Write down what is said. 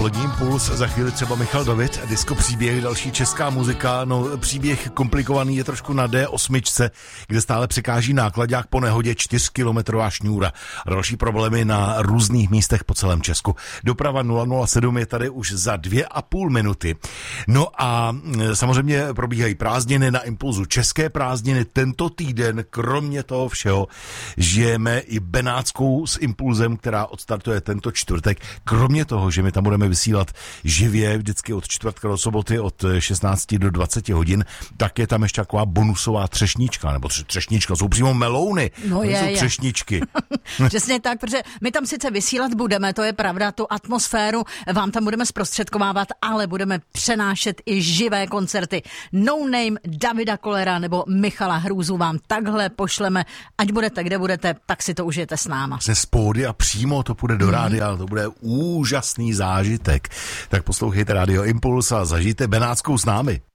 Odpolední impuls, za chvíli třeba Michal David, disco příběh, další česká muzika, no příběh komplikovaný je trošku na D8, kde stále překáží nákladák po nehodě 4kilometrová šňůra. Další problémy na různých místech po celém Česku. Doprava 007 je tady už za 2,5 minuty. No a samozřejmě probíhají prázdniny na impulzu. České prázdniny tento týden, kromě toho všeho, žijeme i Benátskou s impulzem, která odstartuje tento čtvrtek. Kromě toho, že my tam budeme vysílat živě vždycky od čtvrtka do soboty od 16 do 20 hodin, tak je tam ještě taková bonusová třešnička, nebo třešnička, jsou přímo melouny, jsou třešničky. Přesně tak, protože my tam sice vysílat budeme, to je pravda, tu atmosféru vám tam budeme zprostředkovávat, ale budeme přenášet i živé koncerty. No Name, Davida Kollera nebo Michala Hrůzu vám takhle pošleme, ať budete, kde budete, tak si to užijete s náma. Z pódia přímo to půjde do rádia, to bude úžasný zážitek. Tak poslouchejte Radio Impuls a zažijte Benátskou s námi.